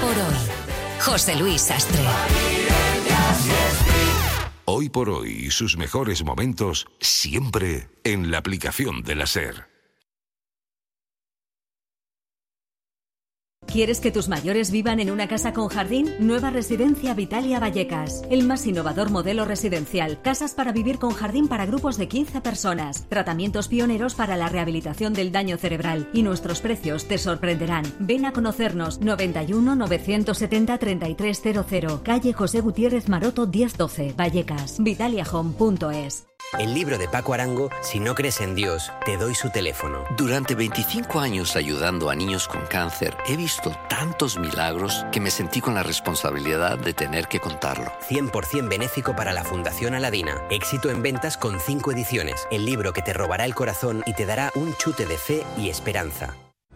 por hoy. José Luis Sastre. Hoy por hoy, sus mejores momentos siempre en la aplicación de la SER. ¿Quieres que tus mayores vivan en una casa con jardín? Nueva Residencia Vitalia Vallecas. El más innovador modelo residencial. Casas para vivir con jardín para grupos de 15 personas. Tratamientos pioneros para la rehabilitación del daño cerebral. Y nuestros precios te sorprenderán. Ven a conocernos. 91 970 3300. Calle José Gutiérrez Maroto 1012. Vallecas. vitaliahome.es. El libro de Paco Arango, Si no crees en Dios, te doy su teléfono. Durante 25 años ayudando a niños con cáncer, he visto tantos milagros que me sentí con la responsabilidad de tener que contarlo. 100% benéfico para la Fundación Aladina. Éxito en ventas con 5 ediciones. El libro que te robará el corazón y te dará un chute de fe y esperanza.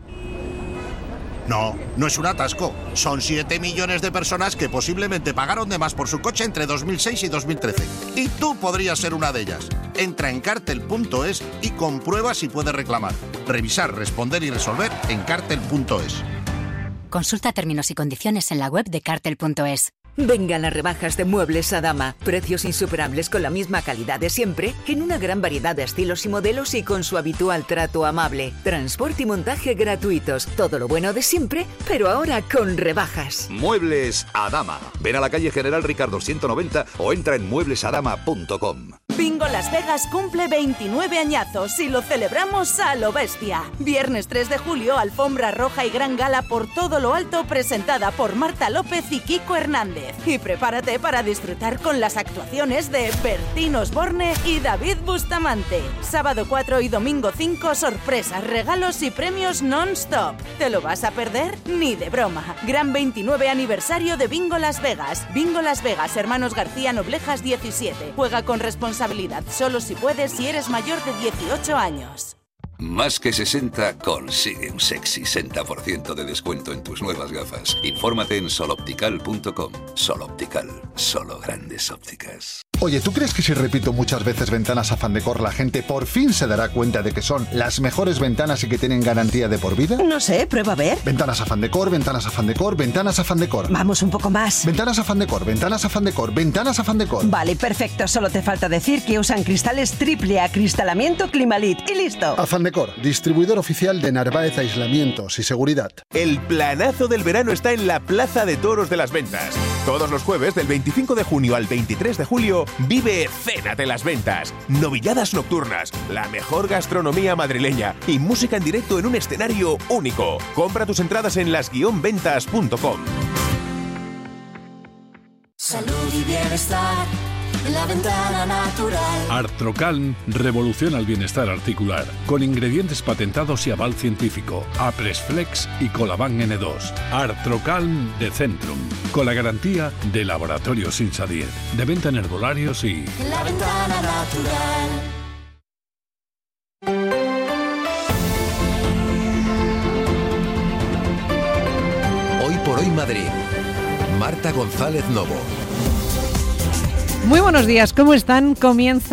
No, no es un atasco. Son 7 millones de personas que posiblemente pagaron de más por su coche entre 2006 y 2013. Y tú podrías ser una de ellas. Entra en Cartel.es y comprueba si puedes reclamar. Revisar, responder y resolver en Cartel.es. Consulta términos y condiciones en la web de Cartel.es. Vengan las rebajas de Muebles Adama. Precios insuperables con la misma calidad de siempre, en una gran variedad de estilos y modelos y con su habitual trato amable. Transporte y montaje gratuitos. Todo lo bueno de siempre, pero ahora con rebajas. Muebles Adama. Ven a la calle General Ricardo 190 o entra en mueblesadama.com. Bingo Las Vegas cumple 29 añazos y lo celebramos a lo bestia. Viernes 3 de julio, alfombra roja y gran gala por todo lo alto presentada por Marta López y Kiko Hernández. Y prepárate para disfrutar con las actuaciones de Bertín Osborne y David Bustamante. Sábado 4 y domingo 5, sorpresas, regalos y premios non-stop. ¿Te lo vas a perder? Ni de broma. Gran 29 aniversario de Bingo Las Vegas. Bingo Las Vegas, Hermanos García Noblejas 17. Juega con responsabilidad, solo si puedes si eres mayor de 18 años. Más que 60 consigue un sexy 60% de descuento en tus nuevas gafas. Infórmate en soloptical.com. Soloptical, solo grandes ópticas. Oye, ¿tú crees que si repito muchas veces Ventanas Afán Decor la gente por fin se dará cuenta de que son las mejores ventanas y que tienen garantía de por vida? No sé, prueba a ver. Ventanas Afán Decor, Ventanas Afán Decor, Ventanas Afán Decor. Vamos un poco más. Ventanas Afán Decor, Ventanas Afán Decor, Ventanas Afán Decor. Vale, perfecto. Solo te falta decir que usan cristales triple acristalamiento Climalit y listo. Afán Decor, distribuidor oficial de Narváez Aislamientos y Seguridad. El planazo del verano está en la Plaza de Toros de las Ventas. Todos los jueves del 25 de junio al 23 de julio vive Cena de las Ventas. Novilladas nocturnas, la mejor gastronomía madrileña y música en directo en un escenario único. Compra tus entradas en las-ventas.com. Salud y bienestar en la ventana natural. Artrocalm revoluciona el bienestar articular con ingredientes patentados y aval científico. Apresflex y Colaban N2. Artrocalm de Centrum, con la garantía de Laboratorios Insadier, de venta en herbolarios y en la ventana natural. Hoy por hoy Madrid. Marta González Novo. Muy buenos días, ¿cómo están? Comienza